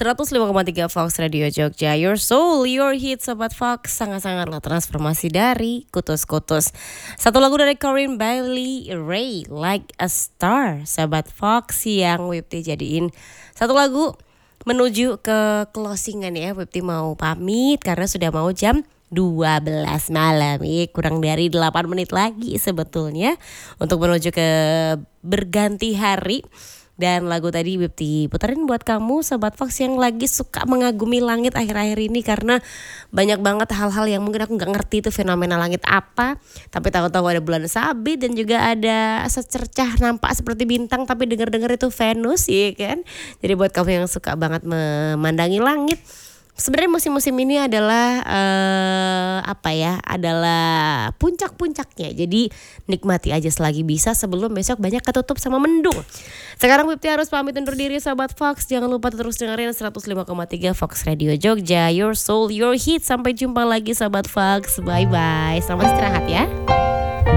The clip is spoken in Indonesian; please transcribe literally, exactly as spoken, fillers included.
seratus lima koma tiga Fox Radio Jogja, your soul, your hit Sobat Fox. Sangat-sangatlah transformasi dari kutus-kutus. Satu lagu dari Corinne Bailey Rae, Like a Star Sobat Fox, yang Wipti jadiin satu lagu menuju ke closingan ya. Wipti mau pamit karena sudah mau jam dua belas malam. Iya, kurang dari delapan menit lagi sebetulnya untuk menuju ke berganti hari. Dan lagu tadi Wipti puterin buat kamu Sobat Fox yang lagi suka mengagumi langit akhir-akhir ini, karena banyak banget hal-hal yang mungkin aku gak ngerti itu fenomena langit apa, tapi tahu-tahu ada bulan sabit dan juga ada secercah nampak seperti bintang tapi dengar-dengar itu Venus, ya kan. Jadi buat kamu yang suka banget memandangi langit, sebenarnya musim-musim ini adalah uh, apa ya, adalah puncak-puncaknya. Jadi nikmati aja selagi bisa sebelum besok banyak ketutup sama mendung. Sekarang Wipti harus pamit undur diri Sobat Fox. Jangan lupa terus dengerin seratus lima koma tiga Fox Radio Jogja, your soul, your hit. Sampai jumpa lagi Sobat Fox. Bye-bye. Selamat istirahat ya.